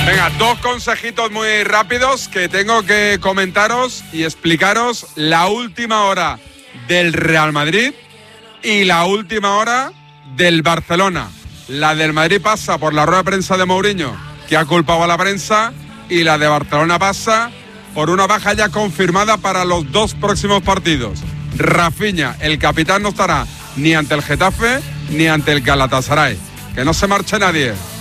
Venga, 2 consejitos muy rápidos que tengo que comentaros y explicaros la última hora del Real Madrid y la última hora del Barcelona. La del Madrid pasa por la rueda de prensa de Mourinho, que ha culpado a la prensa, y la de Barcelona pasa por una baja ya confirmada para los 2 próximos partidos. Rafinha, el capitán, no estará ni ante el Getafe ni ante el Galatasaray. Que no se marche nadie.